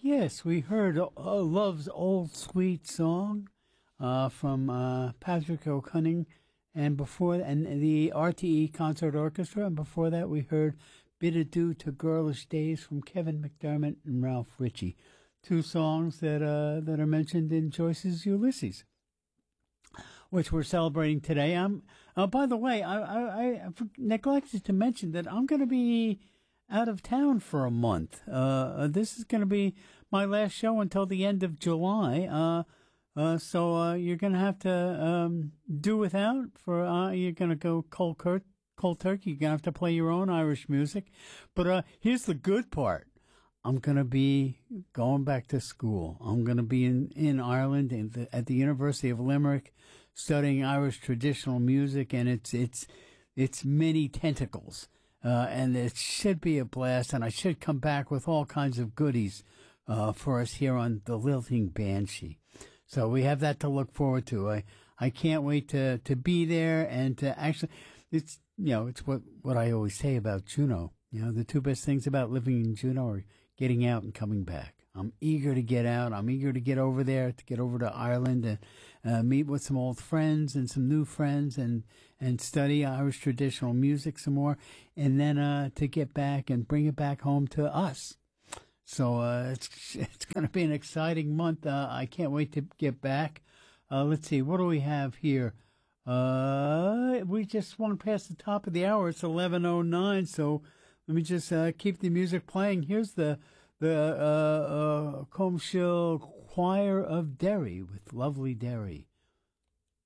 Yes, we heard Love's Old Sweet Song from Patrick O'Cunning, and the RTE Concert Orchestra, and before that we heard Bid Adieu to Girlish Days from Kevin McDermott and Ralph Ritchie. Two songs that are mentioned in Joyce's Ulysses, which we're celebrating today. By the way, I neglected to mention that I'm going to be out of town for a month. This is going to be my last show until the end of July. So you're going to have to do without you're going to go cold turkey. You're going to have to play your own Irish music. But here's the good part. I'm going to be going back to school. I'm going to be in Ireland at the University of Limerick studying Irish traditional music, and it's many tentacles. And it should be a blast, and I should come back with all kinds of goodies for us here on the Lilting Banshee. So we have that to look forward to. I can't wait to be there and to actually, it's what I always say about Juneau. The two best things about living in Juneau are getting out and coming back. I'm eager to get out. I'm eager to get over there, to get over to Ireland and meet with some old friends and some new friends and study Irish traditional music some more, and then to get back and bring it back home to us. So it's going to be an exciting month. I can't wait to get back. Let's see, what do we have here? We just went past the top of the hour. It's 11:09, so let me just keep the music playing. Here's the Comshil Choir of Derry with Lovely Derry.